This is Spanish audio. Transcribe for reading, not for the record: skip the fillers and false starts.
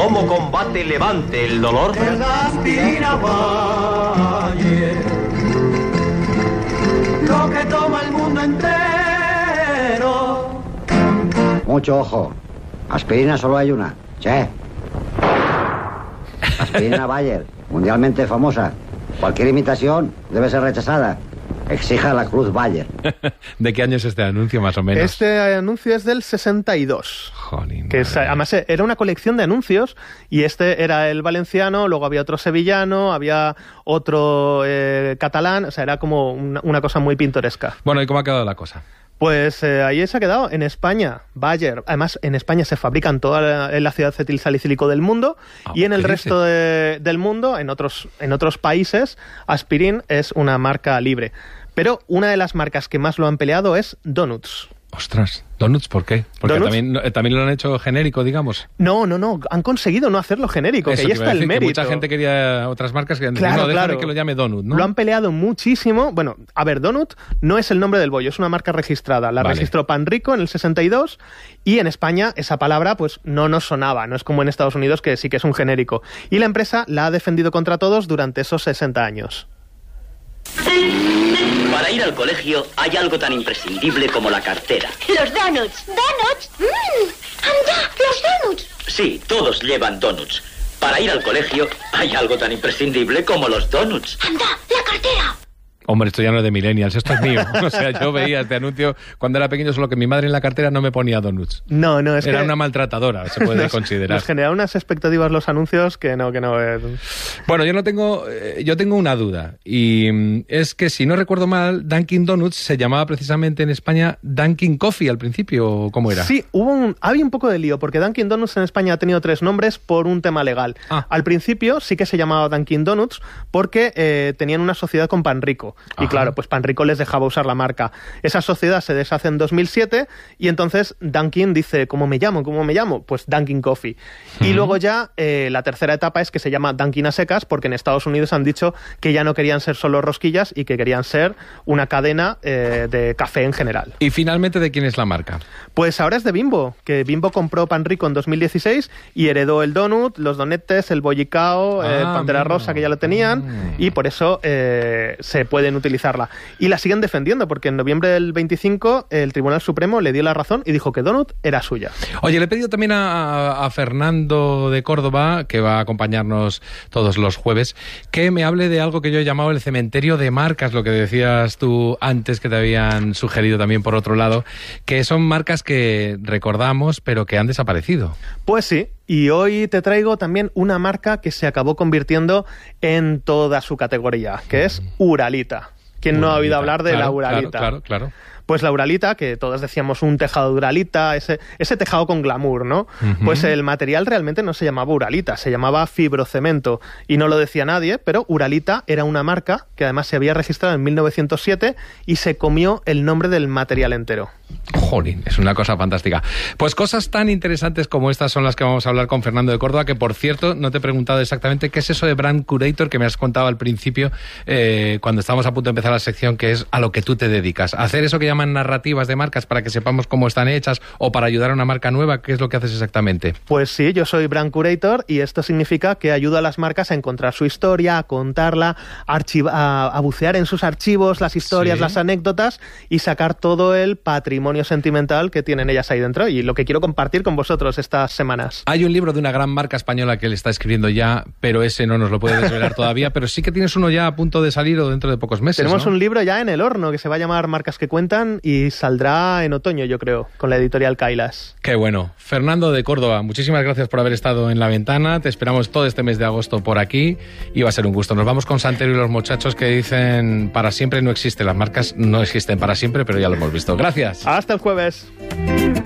¿Cómo combate Levante el dolor? El aspirina Bayer, lo que toma el mundo entero. Mucho ojo. Aspirina solo hay una. Che. Aspirina Bayer, mundialmente famosa. Cualquier imitación debe ser rechazada. Exija la Cruz Bayer. ¿De qué año es este anuncio, más o menos? Este anuncio es del 62. Jolín, que además era una colección de anuncios, y este era el valenciano, luego había otro sevillano, había otro catalán, o sea, era como una cosa muy pintoresca. Bueno, ¿y cómo ha quedado la cosa? Pues ahí se ha quedado. En España, Bayer, además en España se fabrica en toda la ciudad acetilsalicílico del mundo, y en el resto del mundo, en otros países, Aspirin es una marca libre. Pero una de las marcas que más lo han peleado es Donuts. Ostras, ¿Donuts por qué? Porque también lo han hecho genérico, digamos. No, han conseguido no hacerlo genérico, Eso, que ahí está el mérito. Que mucha gente quería otras marcas que claro, déjame que lo llame Donut, ¿no? Lo han peleado muchísimo. Bueno, a ver, Donut no es el nombre del bollo, es una marca registrada. La registró Panrico en el 62, y en España esa palabra pues no nos sonaba, no es como en Estados Unidos, que sí que es un genérico. Y la empresa la ha defendido contra todos durante esos 60 años. Para ir al colegio hay algo tan imprescindible como la cartera. Los donuts. ¿Donuts? ¡Anda! ¡Los donuts! Sí, todos llevan donuts. Para ir al colegio hay algo tan imprescindible como los donuts. ¡Anda! ¡La cartera! Hombre, esto ya no es de millennials, esto es mío. O sea, yo veía este anuncio cuando era pequeño, solo que mi madre en la cartera no me ponía donuts. No, es era que una maltratadora, se puede considerar. Nos genera unas expectativas los anuncios que no. Bueno, yo tengo una duda, y es que si no recuerdo mal, Dunkin' Donuts se llamaba precisamente en España Dunkin' Coffee al principio, ¿cómo era? Sí, había un poco de lío, porque Dunkin' Donuts en España ha tenido 3 nombres por un tema legal. Al principio sí que se llamaba Dunkin' Donuts porque tenían una sociedad con Panrico. Y claro, pues Panrico les dejaba usar la marca. Esa sociedad se deshace en 2007, y entonces Dunkin' dice, ¿cómo me llamo? Pues Dunkin' Coffee. Y luego ya la tercera etapa es que se llama Dunkin' a secas, porque en Estados Unidos han dicho que ya no querían ser solo rosquillas y que querían ser una cadena de café en general. ¿Y finalmente de quién es la marca? Pues ahora es de Bimbo, que Bimbo compró Panrico en 2016 y heredó el donut, los donetes, el bollicao, el Pantera Rosa, que ya lo tenían, y por eso se pueden utilizarla. Y la siguen defendiendo, porque en noviembre del 25 el Tribunal Supremo le dio la razón y dijo que donut era suya. Oye, le he pedido también a Fernando de Córdoba, que va a acompañarnos todos los jueves, que me hable de algo que yo he llamado el cementerio de marcas, lo que decías tú antes, que te habían sugerido también por otro lado, que son marcas que recordamos pero que han desaparecido. Pues sí. Y hoy te traigo también una marca que se acabó convirtiendo en toda su categoría, que es Uralita. ¿Quién no ha oído hablar de la Uralita? Claro. Pues la Uralita, que todos decíamos un tejado de Uralita, ese tejado con glamour, ¿no? Pues el material realmente no se llamaba Uralita, se llamaba fibrocemento, y no lo decía nadie, pero Uralita era una marca que además se había registrado en 1907 y se comió el nombre del material entero. Jolín, es una cosa fantástica. Pues cosas tan interesantes como estas son las que vamos a hablar con Fernando de Córdoba, que por cierto, no te he preguntado exactamente qué es eso de Brand Curator que me has contado al principio, cuando estábamos a punto de empezar la sección, que es a lo que tú te dedicas. Hacer eso que llaman narrativas de marcas para que sepamos cómo están hechas, o para ayudar a una marca nueva. ¿Qué es lo que haces exactamente? Pues sí, yo soy Brand Curator, y esto significa que ayudo a las marcas a encontrar su historia, a contarla, a bucear en sus archivos las historias, las anécdotas, y sacar todo el patrimonio sentimental que tienen ellas ahí dentro, y lo que quiero compartir con vosotros estas semanas. Hay un libro de una gran marca española que él está escribiendo ya, pero ese no nos lo puede desvelar todavía, pero sí que tienes uno ya a punto de salir o dentro de pocos meses. Tenemos un libro ya en el horno que se va a llamar Marcas que Cuentan, y saldrá en otoño, yo creo, con la editorial Kailas. Qué bueno. Fernando de Córdoba, muchísimas gracias por haber estado en La Ventana. Te esperamos todo este mes de agosto por aquí y va a ser un gusto. Nos vamos con Santero y los muchachos, que dicen: para siempre no existe. Las marcas no existen para siempre, pero ya lo hemos visto. Gracias. Hasta el jueves.